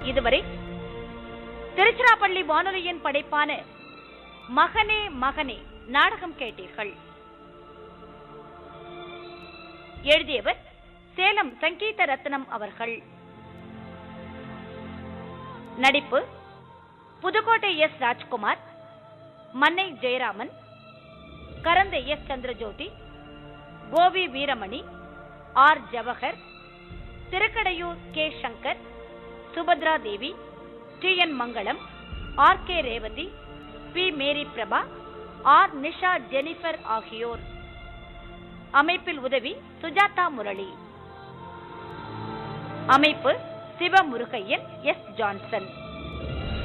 இதுவரை திருச்சிராப்பள்ளி வானொலியின் படைப்பான மகனே மகனே நாடகம் கேட்டீர்கள். எழுதியவர் சேலம் சங்கீத ரத்னம் அவர்கள். நடிப்பு புதுக்கோட்டை எஸ் ராஜ்குமார், மன்னை ஜெயராமன், கரந்தை எஸ் சந்திரஜோதி, கோவி வீரமணி, ஆர் ஜவஹர், திருக்கடையூர் கே சங்கர், சுபத்ரா தேவி, டி என் மங்களம், ஆர் கே ரேவதி, பி மேரி பிரபா, ஆர் நிஷா ஜெனிஃபர் ஆகியோர். அமைப்பில் உதவி சுஜாதா முரளி. அமைப்பு சிவமுருகையன், எஸ் ஜான்சன்.